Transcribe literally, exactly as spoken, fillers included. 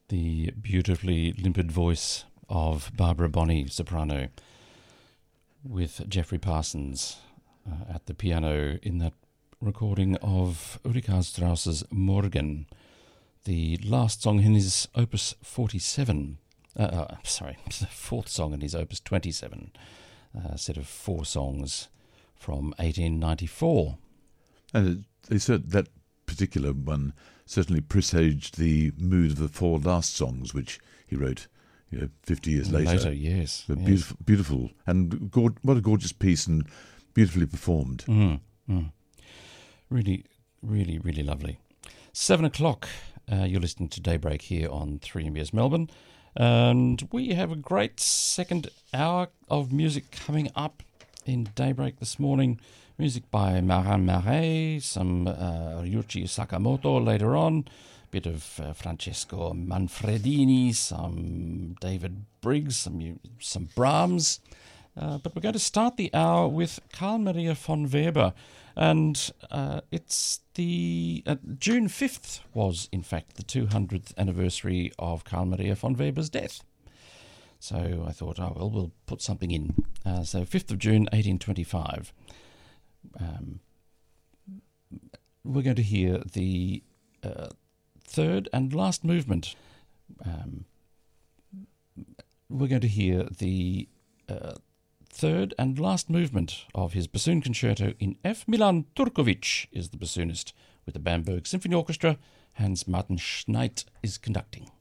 The beautifully limpid voice of Barbara Bonney, soprano, with Geoffrey Parsons uh, at the piano in that recording of Richard Strauss's Morgen, the last song in his Opus forty-seven. Uh, uh, sorry, the fourth song in his Opus twenty-seven, a set of four songs from eighteen ninety-four. And they said that particular one certainly presaged the mood of the four last songs, which he wrote, you know, fifty years later. Later, yes. But yes. Beautiful, beautiful, and go- what a gorgeous piece, and beautifully performed. Mm, mm. Really, really, really lovely. Seven o'clock, uh, you're listening to Daybreak here on three M B S Melbourne, and we have a great second hour of music coming up in Daybreak this morning. Music by Marin Marais, some uh, Ryuichi Sakamoto later on, bit of uh, Francesco Manfredini, some David Briggs, some some Brahms. Uh, but we're going to start the hour with Carl Maria von Weber, and uh, it's the uh, June fifth was in fact the two hundredth anniversary of Carl Maria von Weber's death. So I thought, oh well, we'll put something in. Uh, so fifth of June, eighteen twenty-five. Um, we're going to hear the uh, third and last movement. Um, we're going to hear the uh, third and last movement of his bassoon concerto in F. Milan Turkovic is the bassoonist with the Bamberg Symphony Orchestra. Hans Martin Schneid is conducting.